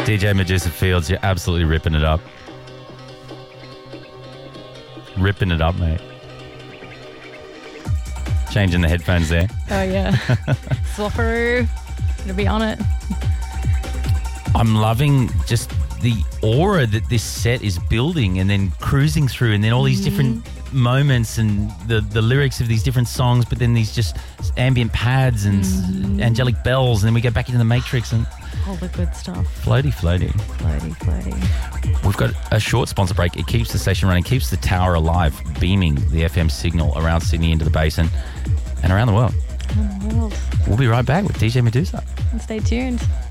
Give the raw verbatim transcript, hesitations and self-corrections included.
D J Medusa Fields, you're absolutely ripping it up. Ripping it up, mate. Changing the headphones there. Oh, yeah. Swapperoo. Gonna be on it. I'm loving just the aura that this set is building and then cruising through, and then all these different moments and the, the lyrics of these different songs, but then these just ambient pads and mm. angelic bells, and then we go back into the Matrix and all the good stuff. Floaty, floaty. Floaty, floaty. We've got a short sponsor break. It keeps the station running, keeps the tower alive, beaming the F M signal around Sydney into the basin and around the world. Around the world. We'll be right back with D J Medusa. And stay tuned.